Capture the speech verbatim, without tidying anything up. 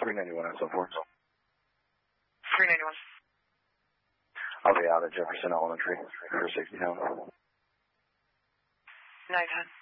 three ninety-one and so forth. three ninety-one. I'll be out at Jefferson Elementary for sixty-seven. nine ten.